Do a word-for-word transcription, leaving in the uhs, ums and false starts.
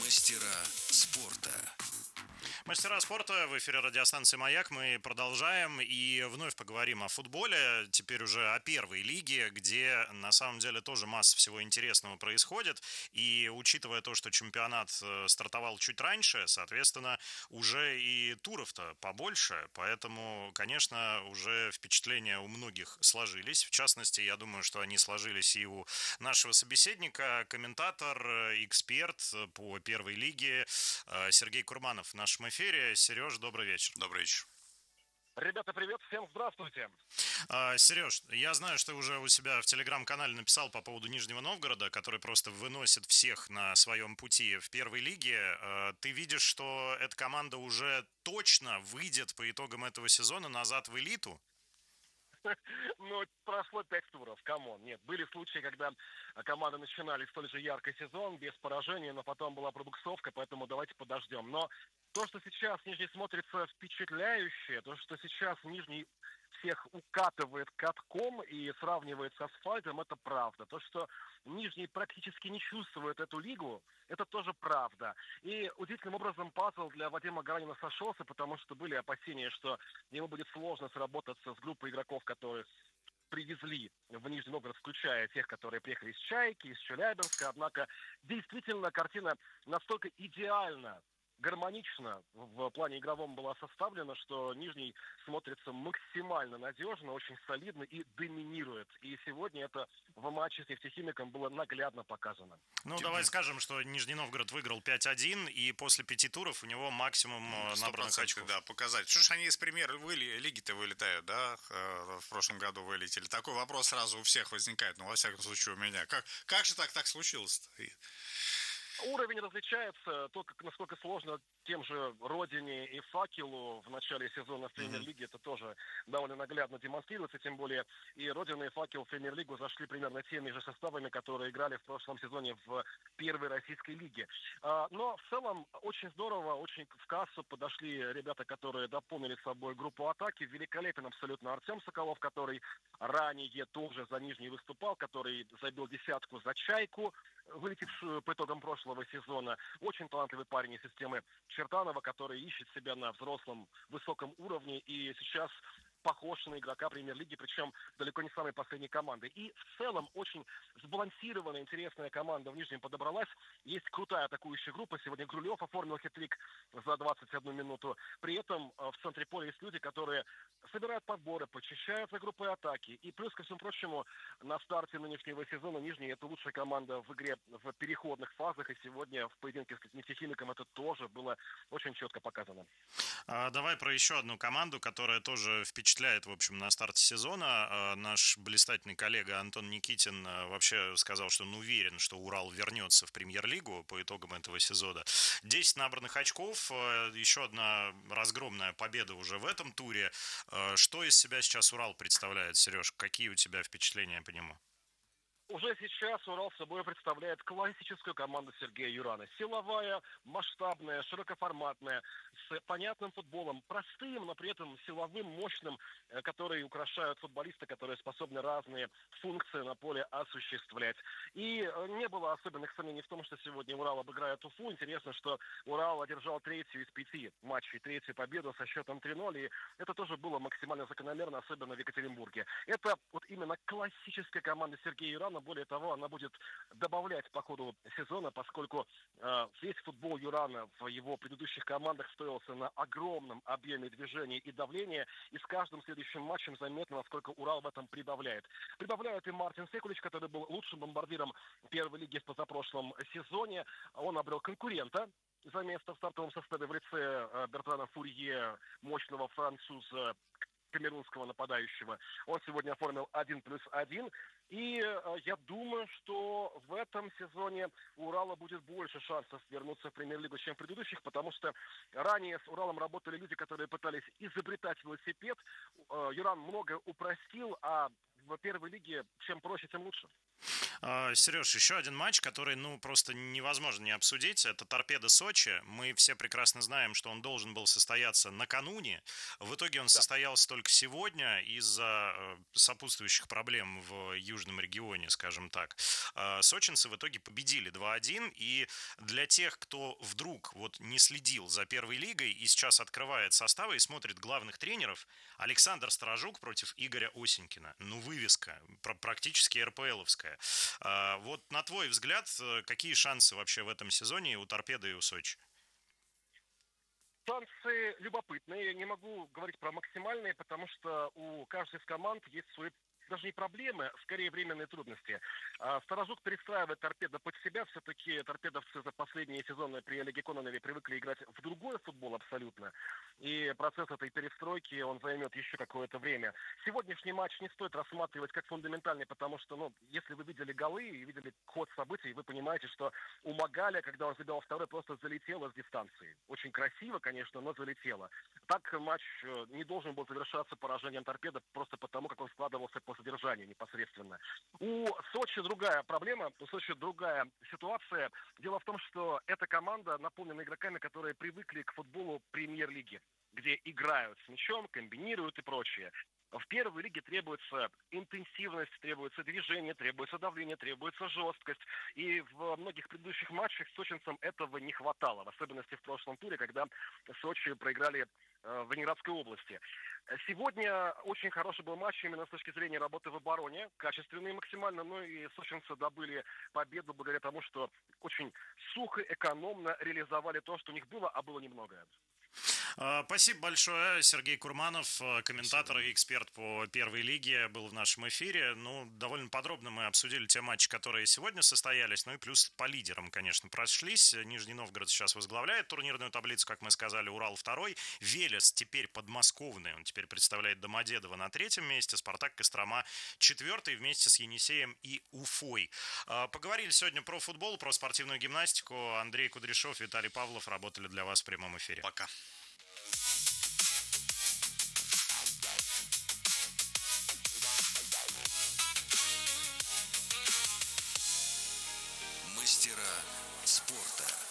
Мастера спорта. Мастера спорта в эфире радиостанции «Маяк». Мы продолжаем и вновь поговорим о футболе, теперь уже о первой лиге, где на самом деле тоже масса всего интересного происходит. И учитывая то, что чемпионат стартовал чуть раньше, соответственно, уже и туров-то побольше. Поэтому, конечно, уже впечатления у многих сложились. В частности, я думаю, что они сложились и у нашего собеседника, комментатор, эксперт по первой лиге Сергей Курманов в нашем эфире. Сереж, добрый вечер. Добрый вечер. Ребята, привет, всем здравствуйте. А, Сереж, я знаю, что ты уже у себя в телеграм-канале написал по поводу Нижнего Новгорода, который просто выносит всех на своем пути в первой лиге. А, ты видишь, что эта команда уже точно выйдет по итогам этого сезона назад в элиту? Ну, прошло пять туров, камон. Нет, были случаи, когда команды начинали столь же яркий сезон, без поражений, но потом была пробуксовка, поэтому давайте подождем. Но то, что сейчас Нижний смотрится впечатляюще, то, что сейчас Нижний всех укатывает катком и сравнивает с асфальтом, это правда. То, что Нижний практически не чувствует эту лигу, это тоже правда. И удивительным образом пазл для Вадима Гаранина сошелся, потому что были опасения, что ему будет сложно сработаться с группой игроков, которые привезли в Нижний Новгород, включая тех, которые приехали из Чайки, из Челябинска. Однако действительно картина настолько идеально, гармонично в плане игровом была составлена, что Нижний смотрится максимально надежно, очень солидно и доминирует. И сегодня это в матче с нефтехимиком было наглядно показано. Ну, давай скажем, что Нижний Новгород выиграл пять один, и после пяти туров у него максимум набранных очков. Да, показать. Что ж они из премьер-лиги-то вылетают, да, в прошлом году вылетели? Такой вопрос сразу у всех возникает, ну, во всяком случае, у меня. Как, как же так так случилось-то? Уровень различается, то, как, насколько сложно тем же Родине и Факелу в начале сезона в Премьер-лиге, это тоже довольно наглядно демонстрируется, тем более и Родина, и Факел в Премьер-лигу зашли примерно теми же составами, которые играли в прошлом сезоне в первой российской лиге. Но в целом очень здорово, очень в кассу подошли ребята, которые дополнили собой группу атаки. Великолепен абсолютно Артем Соколов, который ранее тоже за Нижний выступал, который забил десятку за Чайку, вылетевшую по итогам прошлого сезона. Очень талантливый парень из системы Чертанова, который ищет себя на взрослом высоком уровне и сейчас похож на игрока премьер-лиги, причем далеко не самой последней команды. И в целом очень сбалансированная, интересная команда в Нижнем подобралась. Есть крутая атакующая группа. Сегодня Грулев оформил хитрик за двадцать одну минуту. При этом в центре поля есть люди, которые собирают подборы, почищают за группой атаки. И плюс ко всему прочему, на старте нынешнего сезона Нижний — это лучшая команда в игре в переходных фазах. И сегодня в поединке с нефтехимиком это тоже было очень четко показано. А, давай про еще одну команду, которая тоже впечатляет, в общем, на старте сезона. Наш блистательный коллега Антон Никитин вообще сказал, что он уверен, что Урал вернется в премьер-лигу по итогам этого сезона. десять набранных очков, еще одна разгромная победа уже в этом туре. Что из себя сейчас Урал представляет, Сереж? Какие у тебя впечатления по нему? Уже сейчас Урал собой представляет классическую команду Сергея Юрана. Силовая, масштабная, широкоформатная, с понятным футболом, простым, но при этом силовым, мощным, которые украшают футболисты, которые способны разные функции на поле осуществлять. И не было особенных сомнений в том, что сегодня Урал обыграет Уфу. Интересно, что Урал одержал третью из пяти матчей, третью победу со счетом три ноль, и это тоже было максимально закономерно, особенно в Екатеринбурге. Это вот именно классическая команда Сергея Юрана. Более того, она будет добавлять по ходу сезона, поскольку э, весь футбол Юрана в его предыдущих командах строился на огромном объеме движения и давления, и с каждым следующим матчем заметно, насколько Урал в этом прибавляет. Прибавляет и Мартин Секулич, который был лучшим бомбардиром первой лиги в позапрошлом сезоне. Он обрел конкурента за место в стартовом составе в лице э, Бертрана Фурье, мощного француза, камерунского нападающего. Он сегодня оформил один плюс один. И э, я думаю, что в этом сезоне у Урала будет больше шансов вернуться в премьер-лигу, чем в предыдущих, потому что ранее с Уралом работали люди, которые пытались изобретать велосипед. Э, Юран много упростил, а в первой лиге чем проще, тем лучше. Сереж, еще один матч, который, ну, просто невозможно не обсудить. Это «Торпедо Сочи». Мы все прекрасно знаем, что он должен был состояться накануне. В итоге он Да. состоялся только сегодня из-за сопутствующих проблем в южном регионе, скажем так. Сочинцы в итоге победили два один. И для тех, кто вдруг вот не следил за первой лигой и сейчас открывает составы и смотрит главных тренеров, Александр Сторожук против Игоря Осенькина. Ну, вывеска, практически эр пэ эловская. Вот на твой взгляд, какие шансы вообще в этом сезоне у «Торпедо» и у Сочи? Шансы любопытные. Я не могу говорить про максимальные, потому что у каждой из команд есть свои даже не проблемы, скорее временные трудности. Сторожук перестраивает «Торпедо» под себя. Все-таки торпедовцы за последние сезоны при Олеге Кононове привыкли играть в другой футбол абсолютно. И процесс этой перестройки, он займет еще какое-то время. Сегодняшний матч не стоит рассматривать как фундаментальный, потому что, ну, если вы видели голы и видели ход событий, вы понимаете, что у Магаля, когда он забил второй, просто залетело с дистанции. Очень красиво, конечно, но залетело. Так матч не должен был завершаться поражением «Торпедо», просто потому, как он складывался по содержанию непосредственно. У Сочи другая проблема, у Сочи другая ситуация. Дело в том, что эта команда наполнена игроками, которые привыкли к футболу премьер-лиги, где играют с мячом, комбинируют и прочее. В первой лиге требуется интенсивность, требуется движение, требуется давление, требуется жесткость. И в многих предыдущих матчах сочинцам этого не хватало, в особенности в прошлом туре, когда Сочи проиграли в Ленинградской области. Сегодня очень хороший был матч именно с точки зрения работы в обороне, качественный максимально, но и сочинцы добыли победу благодаря тому, что очень сухо, экономно реализовали то, что у них было, а было немного. Спасибо большое. Сергей Курманов, комментатор и эксперт по первой лиге, был в нашем эфире. Ну, довольно подробно мы обсудили те матчи, которые сегодня состоялись. Ну и плюс по лидерам, конечно, прошлись. Нижний Новгород сейчас возглавляет турнирную таблицу, как мы сказали, Урал второй. Велес теперь подмосковный. Он теперь представляет Домодедово на третьем месте. Спартак Кострома четвертый вместе с Енисеем и Уфой. Поговорили сегодня про футбол, про спортивную гимнастику. Андрей Кудряшов, Виталий Павлов работали для вас в прямом эфире. Пока. Мастера спорта.